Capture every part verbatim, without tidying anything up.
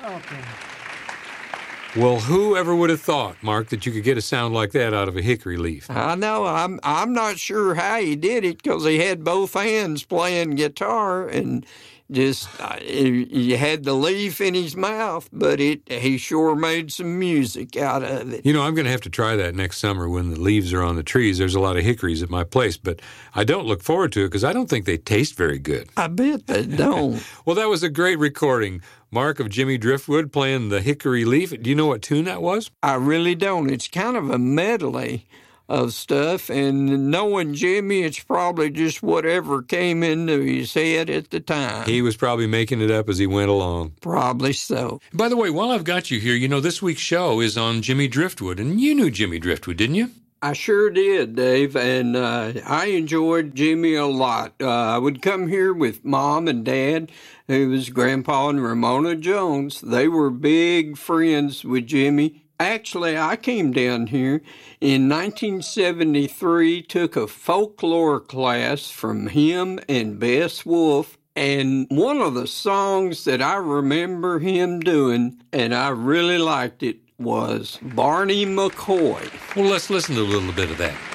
Okay. Well, who ever would have thought, Mark, that you could get a sound like that out of a hickory leaf? I know. I'm I'm not sure how he did it because he had both hands playing guitar and just uh, he, he had the leaf in his mouth, but it he sure made some music out of it. You know, I'm going to have to try that next summer when the leaves are on the trees. There's a lot of hickories at my place, but I don't look forward to it because I don't think they taste very good. I bet they don't. Well, that was a great recording, Mark, of Jimmy Driftwood playing the hickory leaf. Do you know what tune that was? I really don't. It's kind of a medley of stuff, and knowing Jimmy, it's probably just whatever came into his head at the time. He was probably making it up as he went along. Probably so. By the way, while I've got you here, you know, this week's show is on Jimmy Driftwood, and you knew Jimmy Driftwood, didn't you? I sure did, Dave, and uh, I enjoyed Jimmy a lot. Uh, I would come here with Mom and Dad, who was Grandpa and Ramona Jones. They were big friends with Jimmy. Actually, I came down here in nineteen seventy-three, took a folklore class from him and Bess Wolf, and one of the songs that I remember him doing, and I really liked it, was Barney McCoy. Well, let's listen to a little bit of that.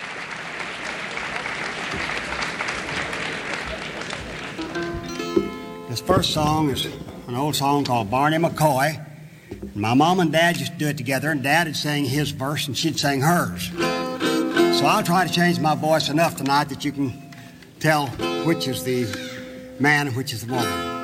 This first song is an old song called Barney McCoy. My mom and Dad used to do it together, and Dad would sing his verse and she'd sing hers. So I'll try to change my voice enough tonight that you can tell which is the man and which is the woman.